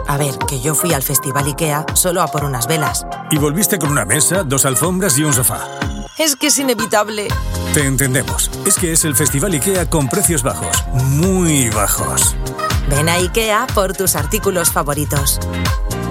A ver, que yo fui al Festival IKEA solo a por unas velas. Y volviste con una mesa, 2 alfombras y un sofá. Es que es inevitable. Te entendemos. Es que es el Festival IKEA con precios bajos. Muy bajos. Ven a IKEA por tus artículos favoritos.